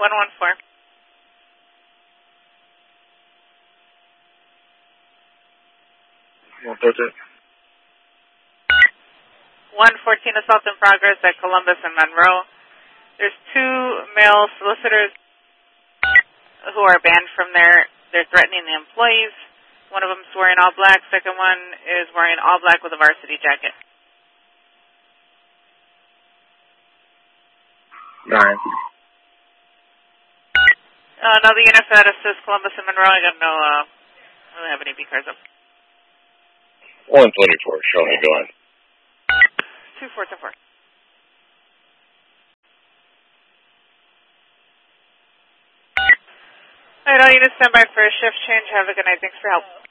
114. 114. 114 assault in progress at Columbus and Monroe. There's two male solicitors who are banned from there. They're threatening the employees. One of them is wearing all black. Second one is wearing all black with a varsity jacket. 9. Another unit that assists Columbus and Monroe. I got no, I don't have any B cars up. 124, show me going. 2424. Alright, all units stand by for a shift change. Have a good night. Thanks for help.